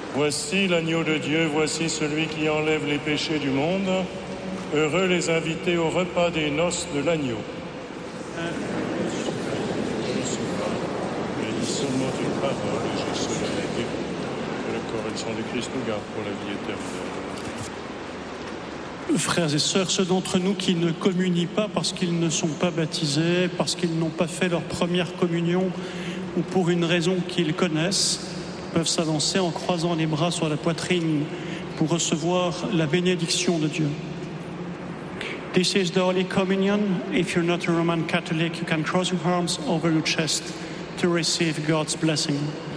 Voici l'agneau de Dieu, voici celui qui enlève les péchés du monde. Heureux les invités au repas des noces de l'agneau. Mais dis seulement une parole et je serai guéri. Que le corps et le sang du Christ nous gardent pour la vie éternelle. Frères et sœurs, ceux d'entre nous qui ne communient pas parce qu'ils ne sont pas baptisés, parce qu'ils n'ont pas fait leur première communion ou pour une raison qu'ils connaissent, peuvent s'avancer en croisant les bras sur la poitrine pour recevoir la bénédiction de Dieu. This is the Holy Communion. If you're not a Roman Catholic, you can cross your arms over your chest to receive God's blessing.